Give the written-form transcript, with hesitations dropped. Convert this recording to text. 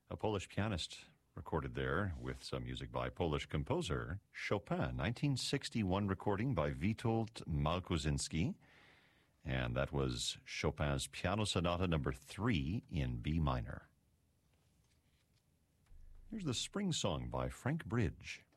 A Polish pianist recorded there with some music by Polish composer Chopin, 1961 recording by Witold Malkuzinski, and that was Chopin's Piano Sonata number 3 in B minor. Here's the Spring Song by Frank Bridge.